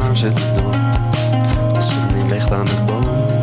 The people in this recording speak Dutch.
aan zitten doen als het niet ligt aan de boom.